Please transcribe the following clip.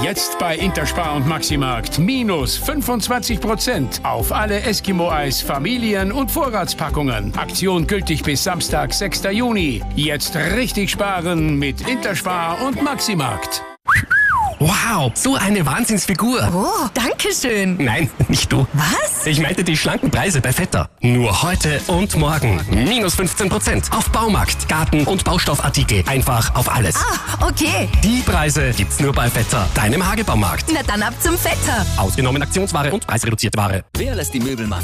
Jetzt bei Interspar und Maximarkt minus 25% auf alle Eskimo-Eis, Familien- und Vorratspackungen. Aktion gültig bis Samstag, 6. Juni. Jetzt richtig sparen mit Interspar und Maximarkt. Wow, so eine Wahnsinnsfigur. Oh, danke schön. Nein, nicht du. Was? Ich meinte die schlanken Preise bei Vetter. Nur heute und morgen. Minus 15% auf Baumarkt, Garten- und Baustoffartikel. Einfach auf alles. Ah, okay. Die Preise gibt's nur bei Vetter, deinem Hagebaumarkt. Na dann ab zum Vetter. Ausgenommen Aktionsware und preisreduzierte Ware. Wer lässt die Möbel machen?